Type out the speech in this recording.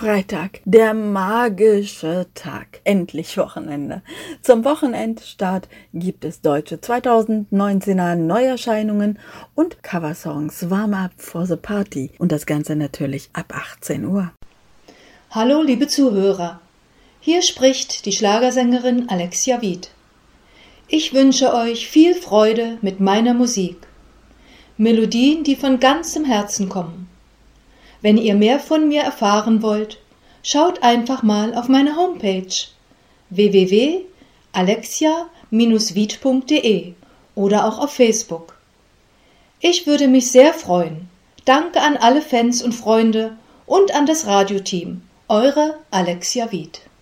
Freitag, der magische Tag. Endlich Wochenende. Zum Wochenendstart gibt es deutsche 2019er Neuerscheinungen und Coversongs Warm-up for the Party. Und das Ganze natürlich ab 18 Uhr. Hallo liebe Zuhörer, hier spricht die Schlagersängerin Alexia Wied. Ich wünsche euch viel Freude mit meiner Musik. Melodien, die von ganzem Herzen kommen. Wenn ihr mehr von mir erfahren wollt, schaut einfach mal auf meine Homepage www.alexia-wied.de oder auch auf Facebook. Ich würde mich sehr freuen. Danke an alle Fans und Freunde und an das Radioteam. Eure Alexia Wied.